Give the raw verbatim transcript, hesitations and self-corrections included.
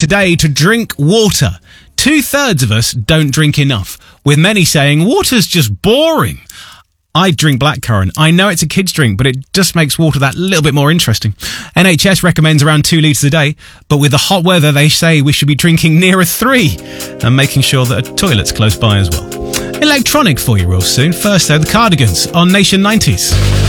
today to drink water. Two-thirds of us don't drink enough, with many saying water's just boring. I drink blackcurrant. I know it's a kid's drink, but it just makes water that little bit more interesting. N H S recommends around two litres a day, but with the hot weather, they say we should be drinking nearer three and making sure that a toilet's close by as well. Electronic for you real soon. First, though, the Cardigans on Nation nineties.